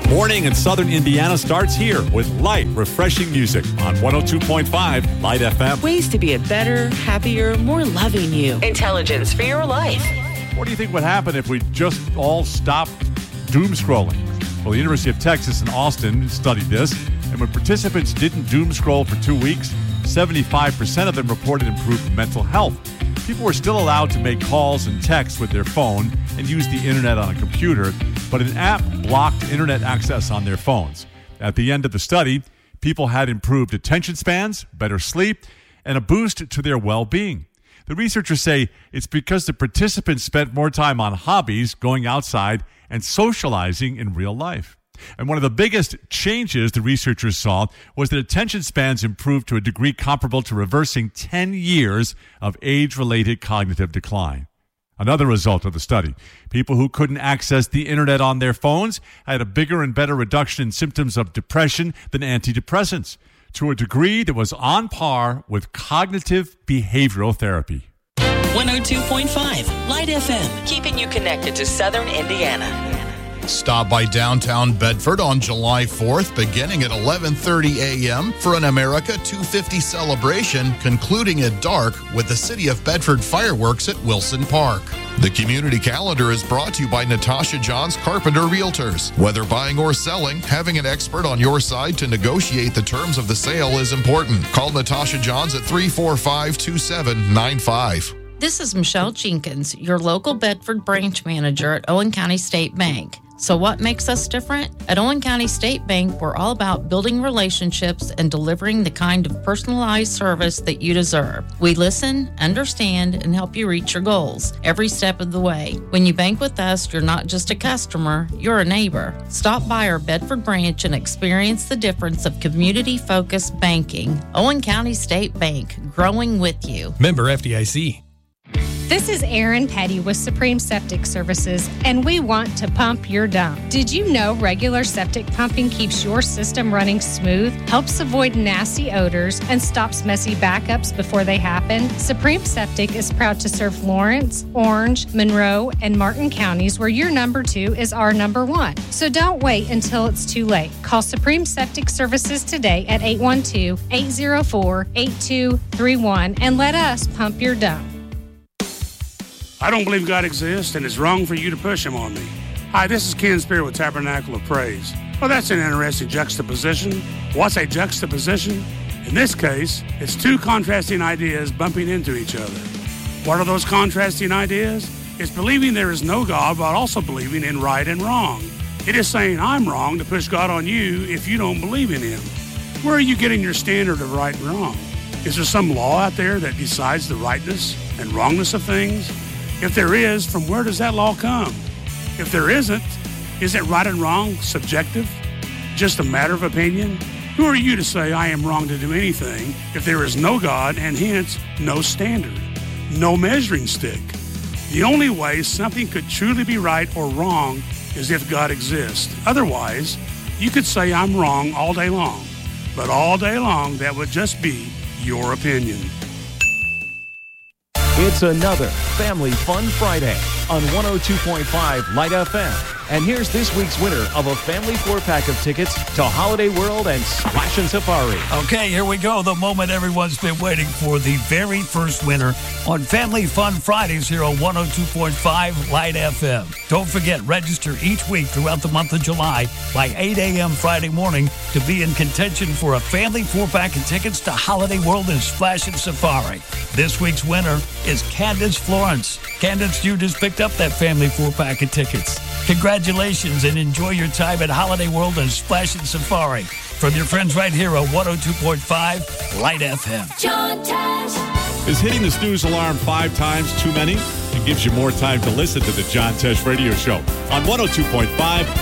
Morning in southern Indiana starts here with light, refreshing music on 102.5 Light FM. Ways to be a better, happier, more loving you. Intelligence for your life. What do you think would happen if we just all stopped doom scrolling? Well, the University of Texas in Austin studied this, and when participants didn't doom scroll for 2 weeks, 75% of them reported improved mental health. People were still allowed to make calls and texts with their phone and use the internet on a computer, but an app blocked internet access on their phones. At the end of the study, people had improved attention spans, better sleep, and a boost to their well-being. The researchers say it's because the participants spent more time on hobbies, going outside, and socializing in real life. And one of the biggest changes the researchers saw was that attention spans improved to a degree comparable to reversing 10 years of age-related cognitive decline. Another result of the study, people who couldn't access the internet on their phones had a bigger and better reduction in symptoms of depression than antidepressants, to a degree that was on par with cognitive behavioral therapy. 102.5 Light FM, keeping you connected to southern Indiana. Stop by downtown Bedford on July 4th, beginning at 11:30 a.m. for an America 250 celebration, concluding at dark with the City of Bedford fireworks at Wilson Park. The community calendar is brought to you by Natasha Johns Carpenter Realtors. Whether buying or selling, having an expert on your side to negotiate the terms of the sale is important. Call Natasha Johns at 345-2795. This is Michelle Jenkins, your local Bedford branch manager at Owen County State Bank. So what makes us different? At Owen County State Bank, we're all about building relationships and delivering the kind of personalized service that you deserve. We listen, understand, and help you reach your goals every step of the way. When you bank with us, you're not just a customer, you're a neighbor. Stop by our Bedford branch and experience the difference of community-focused banking. Owen County State Bank, growing with you. Member FDIC. This is Erin Petty with Supreme Septic Services, and we want to pump your dump. Did you know regular septic pumping keeps your system running smooth, helps avoid nasty odors, and stops messy backups before they happen? Supreme Septic is proud to serve Lawrence, Orange, Monroe, and Martin counties, where your number 2 is our number 1. So don't wait until it's too late. Call Supreme Septic Services today at 812-804-8231 and let us pump your dump. I don't believe God exists, and it's wrong for you to push him on me. Hi, this is Ken Spear with Tabernacle of Praise. Well, that's an interesting juxtaposition. What's a juxtaposition? In this case, it's two contrasting ideas bumping into each other. What are those contrasting ideas? It's believing there is no God, but also believing in right and wrong. It is saying I'm wrong to push God on you if you don't believe in him. Where are you getting your standard of right and wrong? Is there some law out there that decides the rightness and wrongness of things? If there is, from where does that law come? If there isn't right and wrong subjective? Just a matter of opinion? Who are you to say I am wrong to do anything if there is no God and hence no standard, no measuring stick? The only way something could truly be right or wrong is if God exists. Otherwise, you could say I'm wrong all day long, but all day long that would just be your opinion. It's another Family Fun Friday on 102.5 Light FM. And here's this week's winner of a family 4-pack of tickets to Holiday World and Splash and Safari. Okay, here we go. The moment everyone's been waiting for. The very first winner on Family Fun Fridays here on 102.5 Light FM. Don't forget, register each week throughout the month of July by 8 a.m. Friday morning to be in contention for a family 4-pack of tickets to Holiday World and Splash and Safari. This week's winner is Candace Florence. Candace, you just picked up that family 4-pack of tickets. Congratulations and enjoy your time at Holiday World and Splash and Safari. From your friends right here on 102.5 Light FM. John Tesh. Is hitting the snooze alarm 5 times too many? It gives you more time to listen to the John Tesh Radio Show on 102.5